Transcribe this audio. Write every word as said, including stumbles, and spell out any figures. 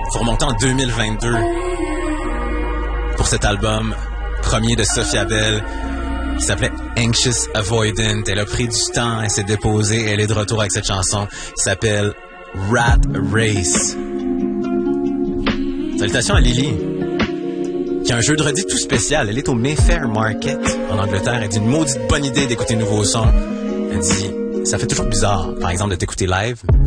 Faut remonter en deux mille vingt-deux pour cet album premier de Sophia Bell qui s'appelait Anxious Avoidant. Elle a pris du temps, elle s'est déposée, elle est de retour avec cette chanson qui s'appelle Rat Race. Salutations à Lily, qui a un jeudi tout spécial. Elle est au Mayfair Market en Angleterre. Elle dit une maudite bonne idée d'écouter nouveaux sons. Elle dit, ça fait toujours bizarre, par exemple, de t'écouter live,